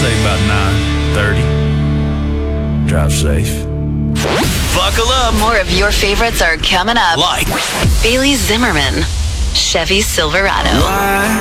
say about 9:30. Drive safe. Buckle up. More of your favorites are coming up. Like Bailey Zimmerman, Chevy Silverado. Why